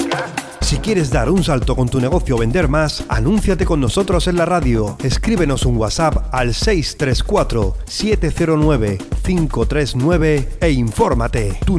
Si quieres dar un salto con tu negocio o vender más, anúnciate con nosotros en la radio. Escríbenos un WhatsApp al 634 709 539 e infórmate.